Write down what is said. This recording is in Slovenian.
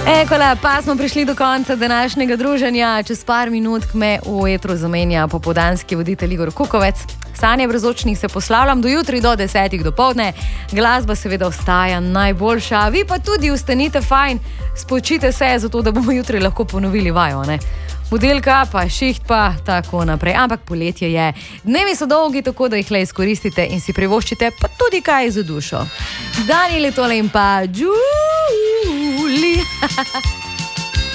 Ekola, pa smo prišli do konca današnjega druženja. Čez par minut me v etru zamenja popoldanski voditelj Igor Kukovec. Sanje brezočnih se poslavljam do jutri do 10 dopoldne. Glasba seveda ostaja najboljša, vi pa tudi ustanite fajn, spočite se, zato da bomo jutri lahko ponovili vajo, ne? Modelka pa šiht pa tako naprej, ampak poletje je. Dnevi so dolgi, tako da jih le izkoristite in si privoščite pa tudi kaj za dušo. Daniel je tole in pa Julie.